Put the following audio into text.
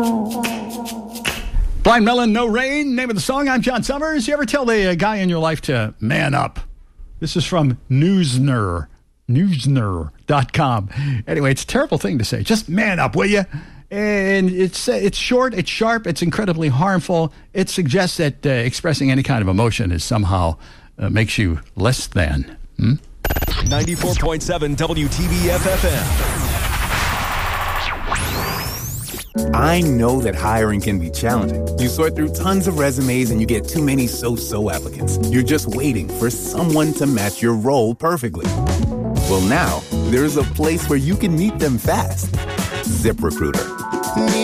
Blind Melon, No Rain, name of the song. I'm John Summers. You ever tell the guy in your life to man up? This is from Newsner, Newsner.com. Anyway, it's a terrible thing to say. Just man up, will you? And it's short, it's sharp, it's incredibly harmful. It suggests that expressing any kind of emotion is somehow makes you less than. 94.7 WTBF-FM. I know that hiring can be challenging. You sort through tons of resumes and you get too many so-so applicants. You're just waiting for someone to match your role perfectly. Well, now, there's a place where you can meet them fast. ZipRecruiter.